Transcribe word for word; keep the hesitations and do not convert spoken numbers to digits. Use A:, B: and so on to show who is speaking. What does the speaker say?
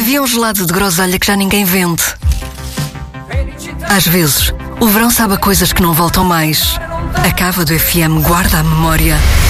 A: Havia um gelado de groselha que já ninguém vende. Às vezes, o verão sabe a coisas que não voltam mais. A cava do F M guarda a memória